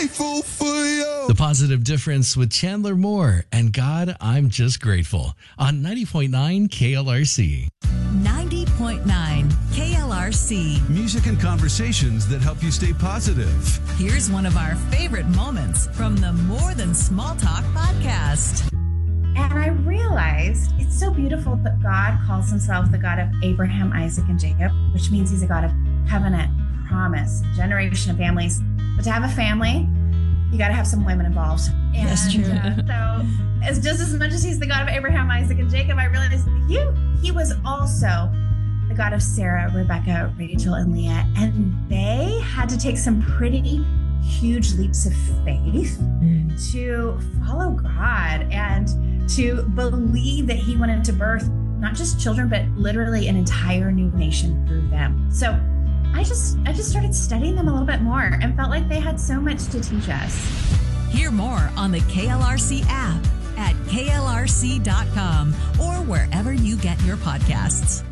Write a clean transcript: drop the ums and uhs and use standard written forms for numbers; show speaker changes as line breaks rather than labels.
grateful for you.
The Positive Difference with Chandler Moore and God, I'm Just Grateful on 90.9 KLRC.
90.9 KLRC.
Music and conversations that help you stay positive.
Here's one of our favorite moments from the More Than Small Talk podcast.
And I realized it's so beautiful that God calls himself the God of Abraham, Isaac, and Jacob, which means he's a God of covenant, promise, generation of families. But to have a family, you got to have some women involved. And,
that's true.
So it's just as much as he's the God of Abraham, Isaac, and Jacob, I realized he was also the God of Sarah, Rebecca, Rachel, and Leah. And they had to take some pretty huge leaps of faith to follow God and to believe that he wanted to birth not just children, but literally an entire new nation through them. So I just started studying them a little bit more and felt like they had so much to teach us.
Hear more on the KLRC app at klrc.com or wherever you get your podcasts.